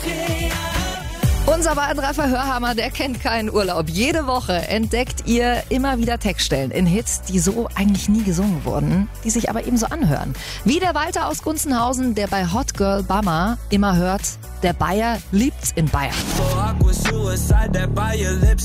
Unser Bayern 3 Verhörhammer, der kennt keinen Urlaub. Jede Woche entdeckt ihr immer wieder Textstellen in Hits, die so eigentlich nie gesungen wurden, die sich aber eben so anhören. Wie der Walter aus Gunzenhausen, der bei Hot Girl Bummer immer hört, der Bayer liebt's in Bayern. Der Bayer liebt's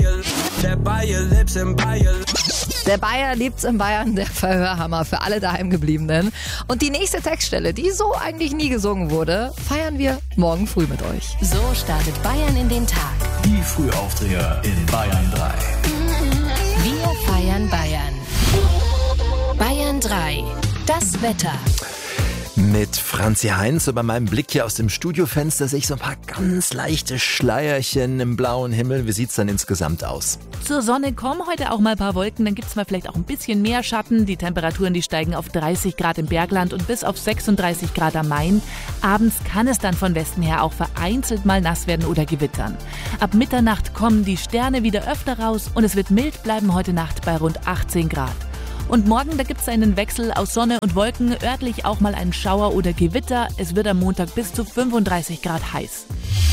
in Bayern, der Verhörhammer für alle Daheimgebliebenen. Und die nächste Textstelle, die so eigentlich nie gesungen wurde, feiern wir morgen früh mit euch. So startet Bayern in den Tag. Die Frühaufdreher in Bayern 3. Wir feiern Bayern. Bayern 3. Das Wetter. Mit Franzi Heinz. Über meinem Blick hier aus dem Studiofenster sehe ich so ein paar ganz leichte Schleierchen im blauen Himmel. Wie sieht's dann insgesamt aus? Zur Sonne kommen heute auch mal ein paar Wolken, dann gibt's mal vielleicht auch ein bisschen mehr Schatten. Die Temperaturen, die steigen auf 30 Grad im Bergland und bis auf 36 Grad am Main. Abends kann es dann von Westen her auch vereinzelt mal nass werden oder gewittern. Ab Mitternacht kommen die Sterne wieder öfter raus und es wird mild bleiben heute Nacht bei rund 18 Grad. Und morgen, da gibt es einen Wechsel aus Sonne und Wolken, örtlich auch mal einen Schauer oder Gewitter. Es wird am Montag bis zu 35 Grad heiß.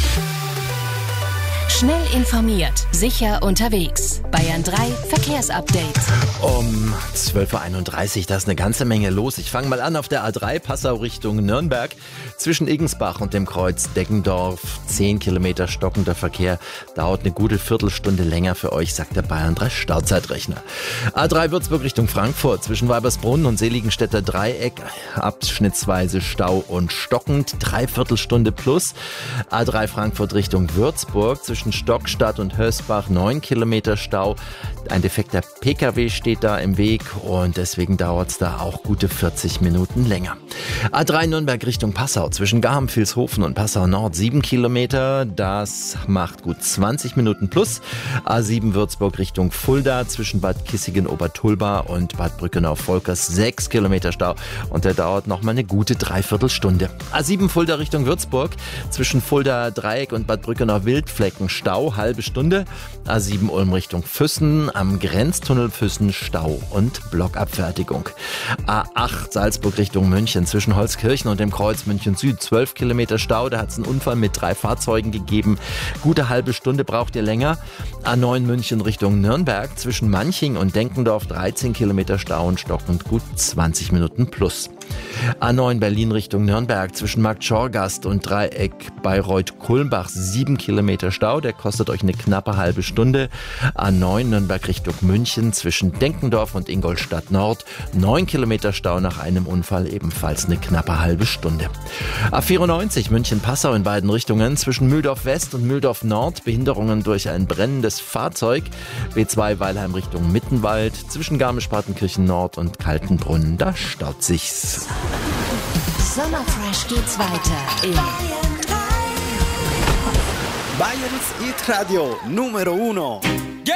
Schnell informiert, sicher unterwegs. Bayern 3 Verkehrsupdate. Um 12.31 Uhr, da ist eine ganze Menge los. Ich fange mal an auf der A3 Passau Richtung Nürnberg. Zwischen Igensbach und dem Kreuz Deggendorf 10 Kilometer stockender Verkehr. Dauert eine gute Viertelstunde länger für euch, sagt der Bayern 3 Stauzeitrechner. A3 Würzburg Richtung Frankfurt. Zwischen Weibersbrunn und Seligenstädter Dreieck. Abschnittsweise Stau und stockend. 3/4 Stunde plus. A3 Frankfurt Richtung Würzburg. Zwischen Stockstadt und Hösbach 9 Kilometer Stau. Ein defekter PKW steht da im Weg und deswegen dauert es da auch gute 40 Minuten länger. A3 Nürnberg Richtung Passau. Zwischen Garm-Vilshofen und Passau Nord 7 Kilometer. Das macht gut 20 Minuten plus. A7 Würzburg Richtung Fulda. Zwischen Bad Kissingen-Obertulba und Bad Brückenau-Volkers 6 Kilometer Stau. Und der dauert nochmal eine gute 3/4 Stunde. A7 Fulda Richtung Würzburg. Zwischen Fulda Dreieck und Bad Brückenau-Wildflecken Stau, halbe Stunde. A7 Ulm Richtung Füssen. Am Grenztunnel Füssen Stau und Blockabfertigung. A8 Salzburg Richtung München. Zwischen Holzkirchen und dem Kreuz München Süd 12 Kilometer Stau. Da hat es einen Unfall mit 3 Fahrzeugen gegeben. Gute halbe Stunde braucht ihr länger. A9 München Richtung Nürnberg. Zwischen Manching und Denkendorf 13 Kilometer Stau und stockend gut 20 Minuten plus. A9 Berlin Richtung Nürnberg. Zwischen Markt Schorgast und Dreieck Bayreuth-Kulmbach 7 Kilometer Stau. Der kostet euch eine knappe halbe Stunde. A9 Nürnberg Richtung München. Zwischen Denkendorf und Ingolstadt Nord 9 Kilometer Stau nach einem Unfall. Ebenfalls eine knappe halbe Stunde. A94 München-Passau in beiden Richtungen. Zwischen Mühldorf West und Mühldorf Nord Behinderungen durch ein brennendes Fahrzeug. B2 Weilheim Richtung Mittenwald. Zwischen Garmisch-Partenkirchen Nord und Kaltenbrunn. Da staut sich's. Sommerfresh geht's weiter in Bayerns Hit Radio Numero 1.